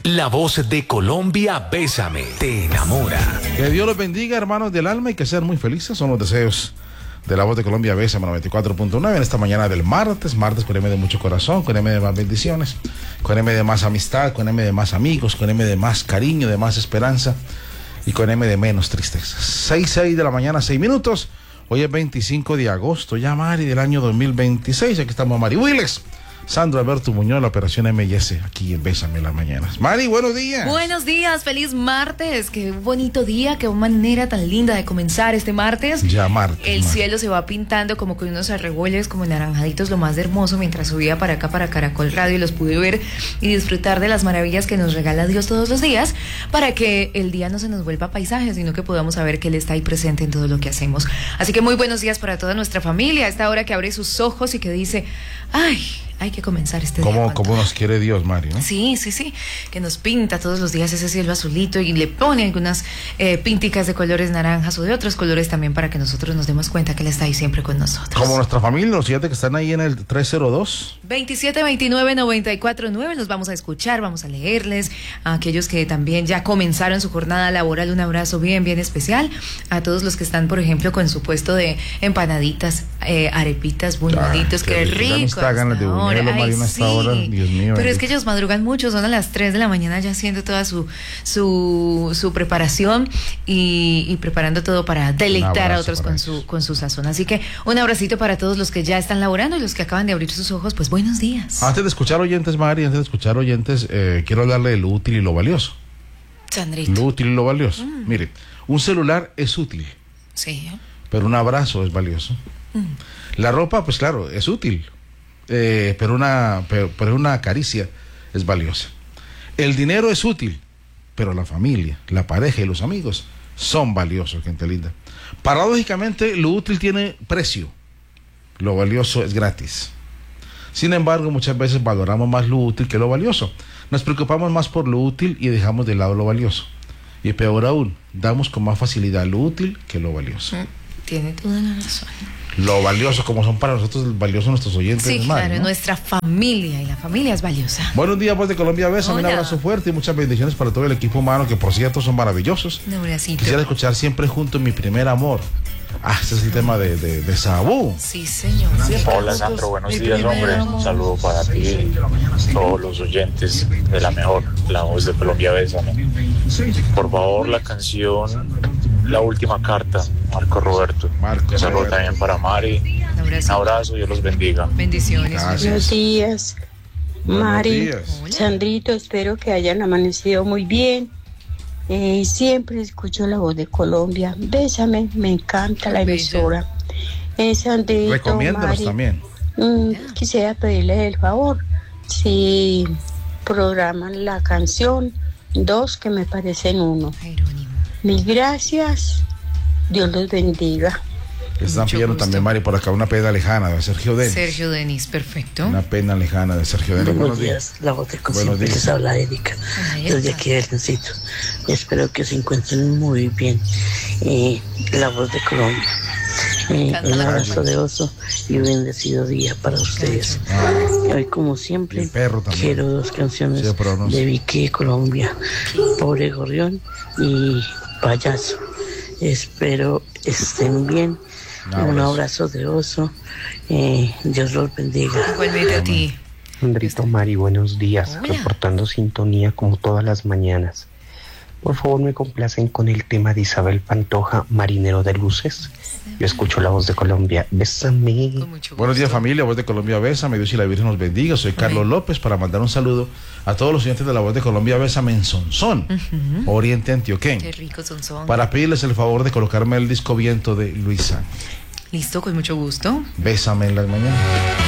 La voz de Colombia, Bésame, te enamora. Que Dios los bendiga, hermanos del alma, y que sean muy felices. Son los deseos de la voz de Colombia, Bésame 94.9 en esta mañana del martes con M de mucho corazón, con M de más bendiciones, con M de más amistad, con M de más amigos, con M de más cariño, de más esperanza y con M de menos tristeza. 6 de la mañana, 6 minutos. Hoy es 25 de agosto, ya Mari, del año 2026. Aquí estamos Mari Willes, Sandro Alberto Muñoz, la operación MS, aquí en Bésame en las mañanas. Mari, buenos días. Buenos días, feliz martes. Qué bonito día, qué manera tan linda de comenzar este martes. Ya martes. El cielo se va pintando como con unos arreboles, como naranjaditos, lo más de hermoso. Mientras subía para acá, para Caracol Radio, los pude ver y disfrutar de las maravillas que nos regala Dios todos los días, para que el día no se nos vuelva paisaje, sino que podamos saber que Él está ahí presente en todo lo que hacemos. Así que muy buenos días para toda nuestra familia, a esta hora que abre sus ojos y que dice, ay, hay que comenzar este día. ¿Cómo nos quiere Dios, Mari, ¿no? Sí, que nos pinta todos los días ese cielo azulito y le pone algunas pínticas de colores naranjas o de otros colores también, para que nosotros nos demos cuenta que Él está ahí siempre con nosotros. Como nuestra familia, los siguientes que están ahí en el 302 2729-949, los vamos a escuchar, vamos a leerles. A aquellos que también ya comenzaron su jornada laboral, un abrazo bien especial. A todos los que están, por ejemplo, con su puesto de empanaditas, arepitas, buñuelitos, qué rico. Ya está ganas de buñuelo, Mari, hasta ahora, Dios mío. Pero es que ellos madrugan mucho, son a las 3 de la mañana ya haciendo toda su preparación y preparando todo para deleitar a otros con su sazón. Así que un abracito para todos los que ya están laborando y los que acaban de abrir sus ojos, pues buenos días. Antes de escuchar oyentes, Mari, quiero hablarle de lo útil y lo valioso. Sandrito. Lo útil y lo valioso. Mire, un celular es útil. Sí. Pero un abrazo es valioso. La ropa, pues claro, es útil. Pero una caricia es valiosa. El dinero es útil, pero la familia, la pareja y los amigos son valiosos, gente linda. Paradójicamente, lo útil tiene precio, lo valioso es gratis. Sin embargo, muchas veces valoramos más lo útil que lo valioso. Nos preocupamos más por lo útil y dejamos de lado lo valioso. Y peor aún, damos con más facilidad lo útil que lo valioso. Tiene toda la razón. Lo valioso, como son para nosotros valiosos nuestros oyentes. Sí, Mari, claro, ¿no? Nuestra familia, y la familia es valiosa. Buenos días, voz de Colombia, Bésame, un Hola. abrazo fuerte y muchas bendiciones para todo el equipo humano, que por cierto son maravillosos. Un abracito. Quisiera escuchar Siempre Juntos, Mi Primer Amor. Ese es el tema de Saúl. Sí, señor. Hola Sandro, buenos días, hombre. Un saludo para ti y todos los oyentes de la mejor, la voz de Colombia, Bésame. Por favor, la canción La Última Carta, Marco Roberto. Un saludo también para Mari. Un abrazo, Dios los bendiga. Bendiciones. Gracias. Buenos días, Mari, días. Sandrito, espero que hayan amanecido muy bien. Siempre escucho la voz de Colombia. Bésame, me encanta la emisora. Sandrito, Recomiéndanos Mari, también. quisiera pedirle el favor, si programan la canción 2, que me parecen 1. Jerónimo. Mil gracias, Dios los bendiga. Están Mucho pidiendo gusto. también, Mari, por acá una pena lejana de Sergio Denis. Sergio Denis, perfecto. Una pena lejana de Sergio Denis. Buenos días, la voz de Buenos Cosiempre, días. les habla Erika, Ahí desde está. aquí del Leoncito. Espero que se encuentren muy bien. La voz de Colombia. Un abrazo de oso y un bendecido día para ustedes. Hoy, como Y siempre, el perro también. quiero 2 canciones Sí, pero no sé. de Vicky Colombia, Pobre Gorrión y Payaso. Espero estén bien. Un abrazo de oso. Dios los bendiga. Igualmente a ti. Sandrito, Mari, buenos días. Hola. Reportando sintonía como todas las mañanas. Por favor, me complacen con el tema de Isabel Pantoja, Marinero de Luces. Yo escucho la voz de Colombia. Bésame. Con mucho Buenos días, gusto. familia, voz de Colombia, Bésame, Dios y la Virgen nos bendiga. Soy Carlos López, para mandar un saludo a todos los oyentes de la voz de Colombia, Bésame, en Sonsón, Oriente Antioqueño, Qué rico son. para pedirles el favor de colocarme el disco Viento de Luisa. Listo, con mucho gusto. Bésame en las mañanas.